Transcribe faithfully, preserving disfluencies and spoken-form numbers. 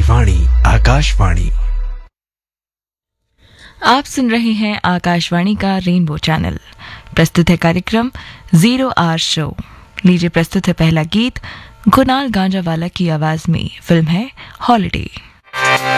आकाशवाणी आकाशवाणी। आप सुन रहे हैं आकाशवाणी का रेनबो चैनल। प्रस्तुत है कार्यक्रम जीरो आर शो। लीजिए प्रस्तुत है पहला गीत कुणाल गांजावाला की आवाज में। फिल्म है हॉलिडे।